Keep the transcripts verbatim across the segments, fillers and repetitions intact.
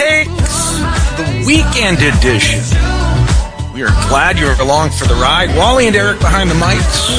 Lakes, the weekend edition. We are glad you're along for the ride. Wally and Eric behind the mics.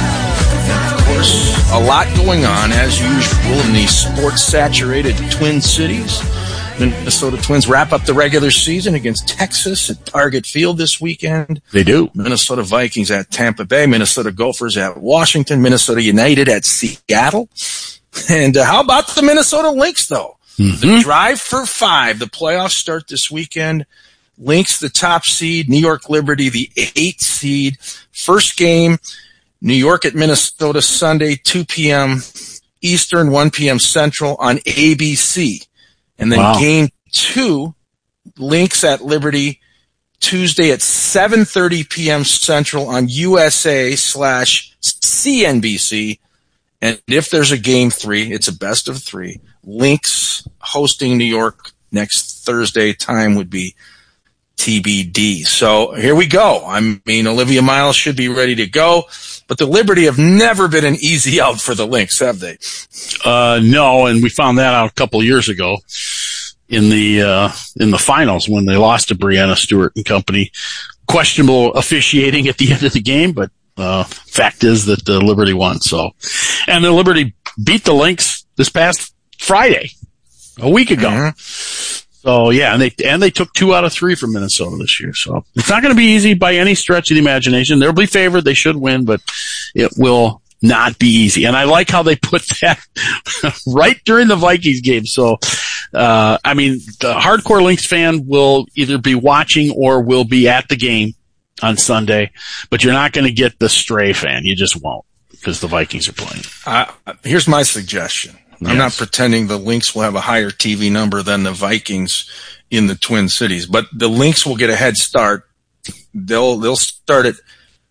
Of course, a lot going on, as usual, in the sports-saturated Twin Cities. Minnesota Twins wrap up the regular season against Texas at Target Field this weekend. They do. Minnesota Vikings at Tampa Bay. Minnesota Gophers at Washington. Minnesota United at Seattle. And uh, how about the Minnesota Lynx, though? Mm-hmm. The drive for five. The playoffs start this weekend. Lynx, the top seed. New York Liberty, the eighth seed. First game, New York at Minnesota Sunday, two p.m. Eastern, one p.m. Central on A B C. And then wow. game two, Lynx at Liberty, Tuesday at seven thirty p.m. Central on U S A slash C N B C. And if there's a game three, it's a best of three. Lynx hosting New York next Thursday. Time would be T B D. So here we go. I mean, Olivia Miles should be ready to go, but the Liberty have never been an easy out for the Lynx, have they? Uh, no, and we found that out a couple of years ago in the uh, in the finals when they lost to Brianna Stewart and company. Questionable officiating at the end of the game, but uh, fact is that the Liberty won. So, and the Liberty beat the Lynx this past Friday, a week ago. Mm-hmm. So yeah, and they and they took two out of three from Minnesota this year. So it's not going to be easy by any stretch of the imagination. They'll be favored; they should win, but it will not be easy. And I like how they put that right during the Vikings game. So, uh, I mean, the hardcore Lynx fan will either be watching or will be at the game on Sunday, but you're not going to get the stray fan. You just won't because the Vikings are playing. Uh, here's my suggestion. I'm yes. not pretending the Lynx will have a higher T V number than the Vikings in the Twin Cities, but the Lynx will get a head start. They'll they'll start at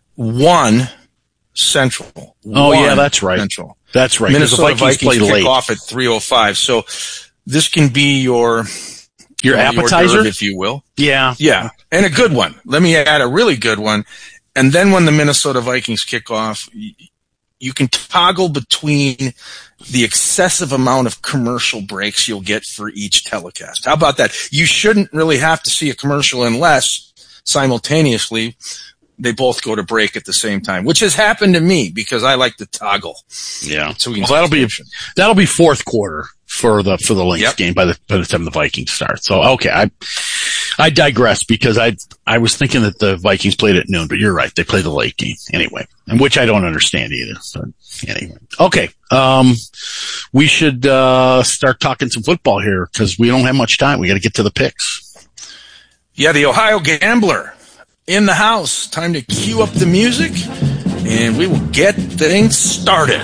one Central. Oh one yeah, that's right. Central. That's right. Minnesota the Vikings, Vikings play kick late. off at three oh five. So this can be your your appetizer, hors d'oeuvre, if you will. Yeah, yeah, and a good one. Let me add a really good one. And then when the Minnesota Vikings kick off, you can toggle between the excessive amount of commercial breaks you'll get for each telecast. How about that? You shouldn't really have to see a commercial unless simultaneously they both go to break at the same time, which has happened to me because I like to toggle. Yeah. So well, that'll be, that'll be fourth quarter for the, for the Lynx yep. game by the, by the time the Vikings start. So, okay. I, I digress because I, I was thinking that the Vikings played at noon, but you're right. They play the late game anyway, and which I don't understand either. But anyway. Okay. Um, we should, uh, start talking some football here because we don't have much time. We got to get to the picks. Yeah. The Ohio Gambler in the house. Time to cue up the music and we will get things started.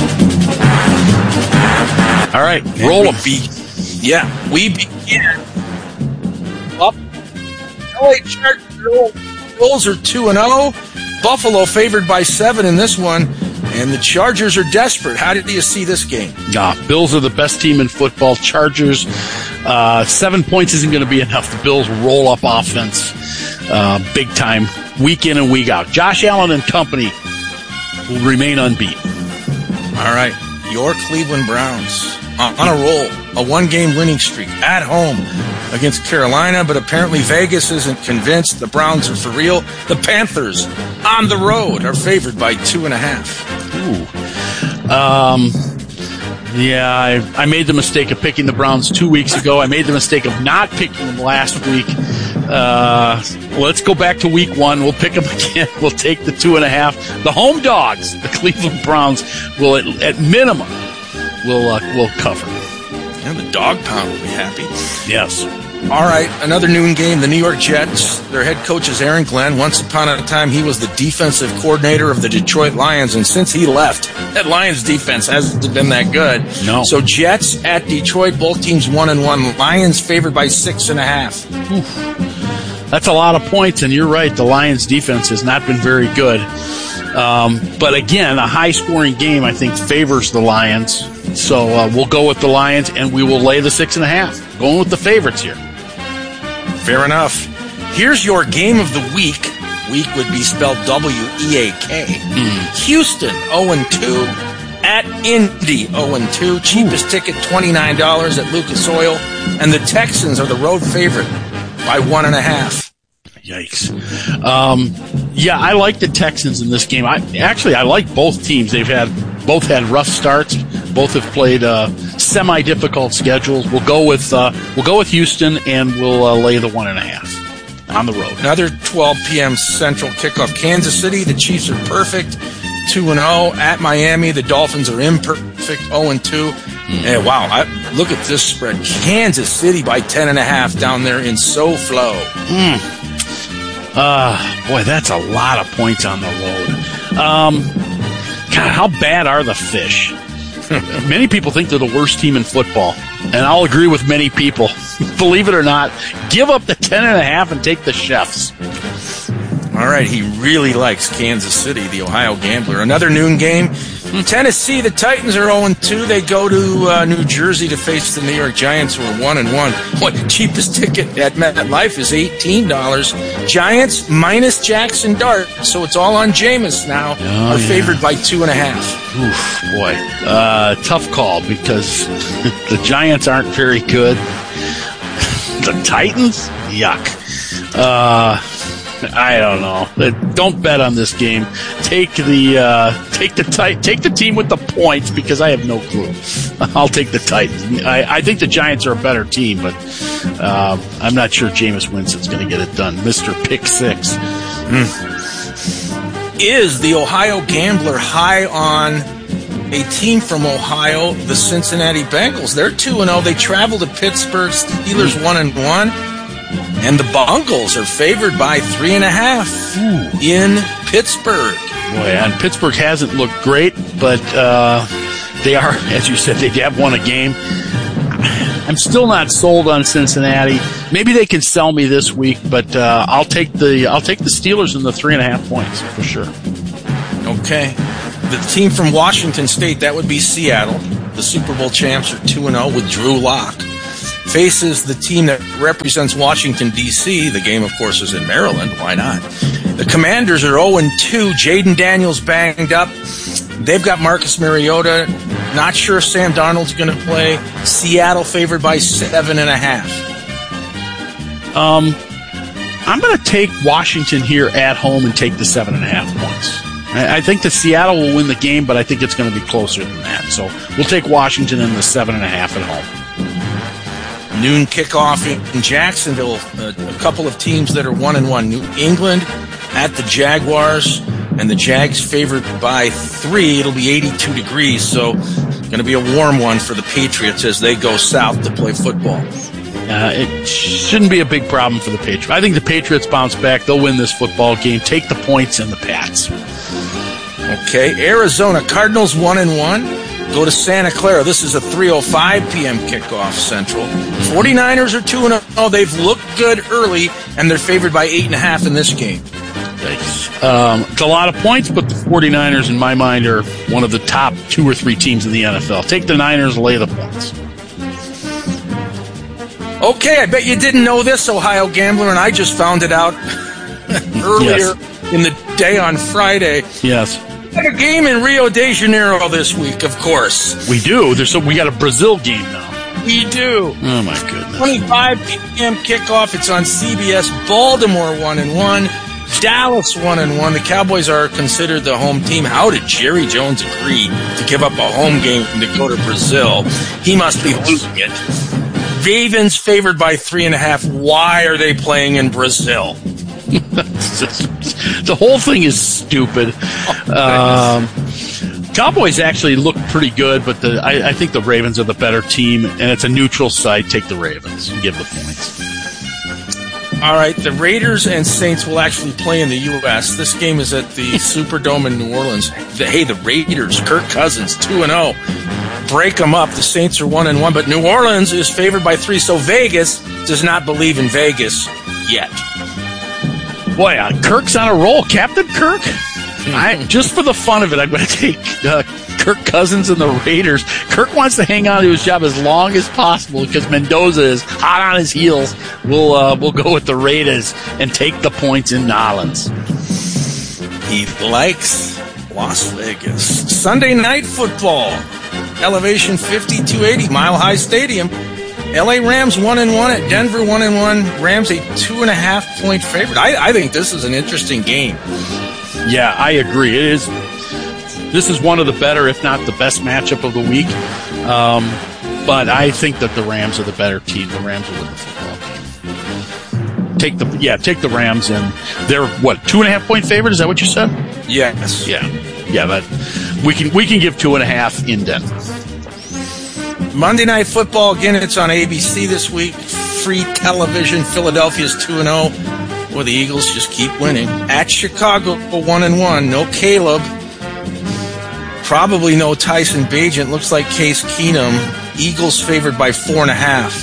All right. Roll them. Be- yeah. We begin up. L A Chargers Bulls are two and oh. Buffalo favored by seven in this one. And the Chargers are desperate. How did you see this game? Nah, Bills are the best team in football. Chargers, uh, seven points isn't going to be enough. The Bills roll up offense, uh, big time, week in and week out. Josh Allen and company will remain unbeaten. All right. Your Cleveland Browns on a roll, a one-game winning streak at home against Carolina, but apparently Vegas isn't convinced the Browns are for real. The Panthers on the road are favored by two and a half. Ooh. Um, yeah, I, I made the mistake of picking the Browns two weeks ago. I made the mistake of not picking them last week. Uh, let's go back to week one. We'll pick them again. We'll take the two and a half. The home dogs, the Cleveland Browns, will at, at minimum will uh, will cover. And the dog pound will be happy. Yes. All right, another noon game. The New York Jets. Their head coach is Aaron Glenn. Once upon a time, he was the defensive coordinator of the Detroit Lions, and since he left, that Lions defense hasn't been that good. No. So Jets at Detroit, both teams one and one. Lions favored by six and a half. Oof. That's a lot of points, and you're right. The Lions defense has not been very good. Um, but again, a high-scoring game, I think, favors the Lions. So uh, we'll go with the Lions, and we will lay the six and a half. Going with the favorites here. Fair enough. Here's your game of the week. Week would be spelled W E A K. Mm. Houston oh and two at Indy, oh and two. Cheapest Ooh. ticket, twenty-nine dollars at Lucas Oil. And the Texans are the road favorite by one and a half. Yikes. Um, yeah, I like the Texans in this game. I actually I like both teams. They've had both had rough starts. Both have played uh, semi-difficult schedules. We'll go with uh, we'll go with Houston, and we'll uh, lay the one and a half on the road. Another twelve p.m. Central kickoff. Kansas City, the Chiefs are perfect, two and oh. At Miami, the Dolphins are imperfect, oh and two. Mm. And wow, I, look at this spread. Kansas City by ten and a half down there in SoFlo. Mm. Uh, boy, that's a lot of points on the road. Um, God, how bad are the Fish? Many people think they're the worst team in football, and I'll agree with many people. Believe it or not, give up the ten and a half and take the Chefs. All right, he really likes Kansas City, the Ohio Gambler. Another noon game. Tennessee, the Titans are oh and two. They go to uh, New Jersey to face the New York Giants, who are one and one. What, cheapest ticket at MetLife is eighteen dollars. Giants minus Jackson Dart, so it's all on Jameis now. Oh, are yeah. favored by two and a half. Oof, boy. Uh, tough call because the Giants aren't very good. The Titans? Yuck. Uh... I don't know. Don't bet on this game. Take the uh, take the tit- take the team with the points because I have no clue. I'll take the Titans. I, I think the Giants are a better team, but uh, I'm not sure Jameis Winston's going to get it done. Mister Pick Six. Mm. Is the Ohio Gambler high on a team from Ohio, the Cincinnati Bengals? They're two and oh. They travel to Pittsburgh. Steelers one and one. And the Bungles are favored by three and a half Ooh. in Pittsburgh. Boy, and Pittsburgh hasn't looked great, but uh, they are, as you said, they have won a game. I'm still not sold on Cincinnati. Maybe they can sell me this week, but uh, I'll take the I'll take the Steelers in the three and a half points for sure. Okay, the team from Washington State, that would be Seattle. The Super Bowl champs are two and zero with Drew Lock. Faces the team that represents Washington, D C The game, of course, is in Maryland. Why not? The Commanders are oh and two. Jaden Daniels banged up. They've got Marcus Mariota. Not sure if Sam Darnold's going to play. Seattle favored by seven and a half. Um, I'm going to take Washington here at home and take the seven and a half points. I, I think the Seattle will win the game, but I think it's going to be closer than that. So we'll take Washington in the seven and a half at home. Noon kickoff in Jacksonville. Uh, a couple of teams that are one and one. New England at the Jaguars, and the Jags favored by three. It'll be eighty-two degrees, so going to be a warm one for the Patriots as they go south to play football. Uh, it shouldn't be a big problem for the Patriots. I think the Patriots bounce back. They'll win this football game. Take the points and the Pats. Okay, Arizona Cardinals one and one. Go to Santa Clara. This is a three oh five p.m. kickoff Central. forty-niners are two and oh. They've looked good early, and they're favored by eight and a half in this game. Um, it's a lot of points, but the forty-niners, in my mind, are one of the top two or three teams in the N F L. Take the Niners, lay the points. Okay, I bet you didn't know this, Ohio Gambler, and I just found it out earlier yes. in the day on Friday. Yes. A game in Rio de Janeiro this week, of course. We do. There's some, we got a Brazil game now. We do. Oh my goodness. twenty-five p.m. kickoff. It's on C B S. Baltimore one and one. Dallas one and one. The Cowboys are considered the home team. How did Jerry Jones agree to give up a home game to go to Brazil? He must be losing it. Ravens favored by three and a half. Why are they playing in Brazil? The whole thing is stupid. Um, Cowboys actually look pretty good, but the, I, I think the Ravens are the better team, and it's a neutral site. Take the Ravens and give the points. All right, the Raiders and Saints will actually play in the U S This game is at the Superdome in New Orleans. The, hey, the Raiders, Kirk Cousins, two and oh. Break them up. The Saints are one and one, but New Orleans is favored by three, so Vegas does not believe in Vegas yet. Boy, uh, Kirk's on a roll. Captain Kirk? I, just for the fun of it, I'm going to take uh, Kirk Cousins and the Raiders. Kirk wants to hang on to his job as long as possible because Mendoza is hot on his heels. We'll uh, we'll go with the Raiders and take the points in Nolans. He likes Las Vegas. Sunday Night Football. Elevation fifty-two eighty, Mile High Stadium. L A Rams one and one at Denver one and one. Rams a two and a half point favorite. I, I think this is an interesting game. Yeah, I agree. It is. This is one of the better, if not the best matchup of the week. Um, but I think that the Rams are the better team. The Rams will win the football game. Take the yeah, take the Rams, and they're what, two and a half point favorite? Is that what you said? Yes. Yeah, yeah. But we can we can give two and a half in Denver. Monday Night Football, again, it's on A B C this week. Free television. Philadelphia's two and oh. Well, the Eagles just keep winning. At Chicago, one and one. No Caleb. Probably no Tyson Bagent. Looks like Case Keenum. Eagles favored by four and a half.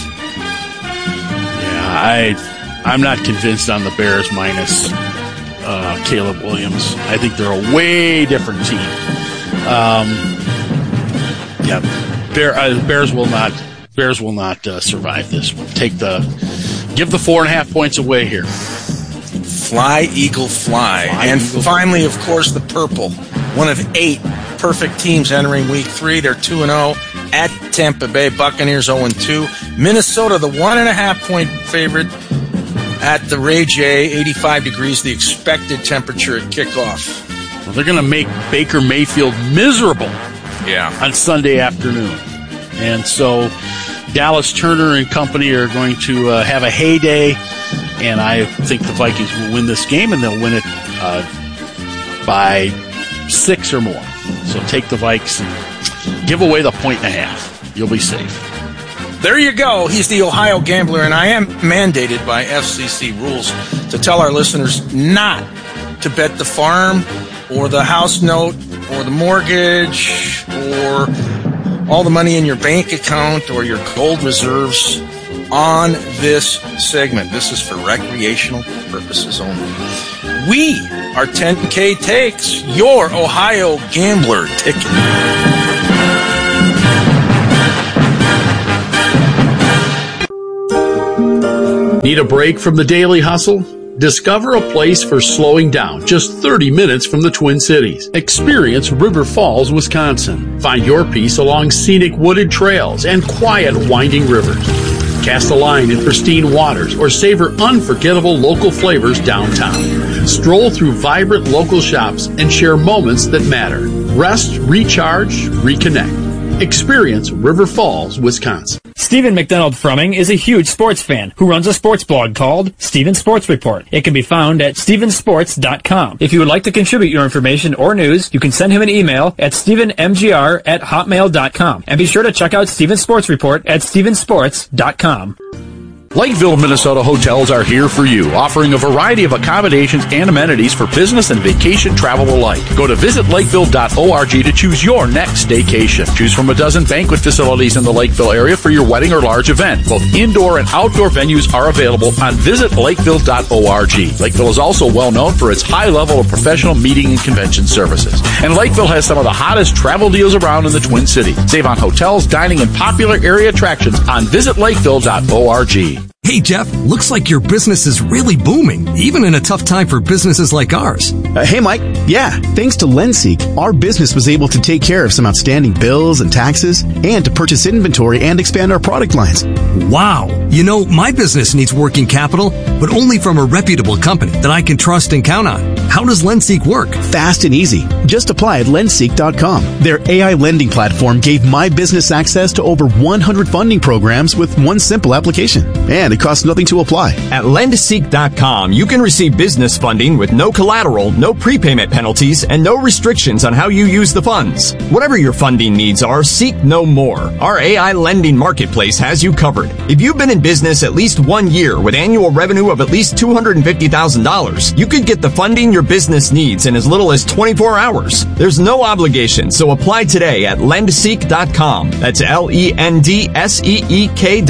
Yeah, I, I'm not convinced on the Bears minus uh, Caleb Williams. I think they're a way different team. Um, yeah, Bear, uh, Bears will not. Bears will not uh, survive this one. Take the, give the four and a half points away here. Fly, Eagle, fly. fly and Eagle. Finally, of course, the purple. One of eight perfect teams entering week three. They're two and oh at Tampa Bay. Buccaneers oh and two. Minnesota, the one and a half point favorite at the Ray J. eighty-five degrees, the expected temperature at kickoff. Well, they're going to make Baker Mayfield miserable. Yeah. On Sunday afternoon. And so Dallas Turner and company are going to uh, have a heyday, and I think the Vikings will win this game, and they'll win it uh, by six or more. So take the Vikes and give away the point and a half. You'll be safe. There you go. He's the Ohio Gambler, and I am mandated by F C C rules to tell our listeners not to bet the farm or the house note or the mortgage or all the money in your bank account or your gold reserves on this segment. This is for recreational purposes only. We are ten K Takes, your Ohio Gambler ticket. Need a break from the daily hustle? Discover a place for slowing down just thirty minutes from the Twin Cities. Experience River Falls, Wisconsin. Find your peace along scenic wooded trails and quiet winding rivers. Cast a line in pristine waters or savor unforgettable local flavors downtown. Stroll through vibrant local shops and share moments that matter. Rest, recharge, reconnect. Experience River Falls, Wisconsin. Stephen McDonald Frumming is a huge sports fan who runs a sports blog called Stephen Sports Report. It can be found at stephen sports dot com. If you would like to contribute your information or news, you can send him an email at stephen m g r at hotmail dot com. And be sure to check out Stephen Sports Report at stephen sports dot com. Lakeville, Minnesota hotels are here for you, offering a variety of accommodations and amenities for business and vacation travel alike. Go to visit lakeville dot org to choose your next staycation. Choose from a dozen banquet facilities in the Lakeville area for your wedding or large event. Both indoor and outdoor venues are available on visit lakeville dot org. Lakeville is also well known for its high level of professional meeting and convention services. And Lakeville has some of the hottest travel deals around in the Twin Cities. Save on hotels, dining, and popular area attractions on visit lakeville dot org. Hey, Jeff, looks like your business is really booming, even in a tough time for businesses like ours. Uh, hey, Mike. Yeah, thanks to LendSeek, our business was able to take care of some outstanding bills and taxes and to purchase inventory and expand our product lines. Wow. You know, my business needs working capital, but only from a reputable company that I can trust and count on. How does LendSeek work? Fast and easy. Just apply at lendseek dot com. Their A I lending platform gave my business access to over one hundred funding programs with one simple application. And it costs nothing to apply. At lendseek dot com, you can receive business funding with no collateral, no prepayment penalties, and no restrictions on how you use the funds. Whatever your funding needs are, seek no more. Our A I lending marketplace has you covered. If you've been in business at least one year with annual revenue of at least two hundred fifty thousand dollars, you could get the funding your business needs in as little as twenty-four hours. There's no obligation, so apply today at lendseek dot com. That's L E N D S E E K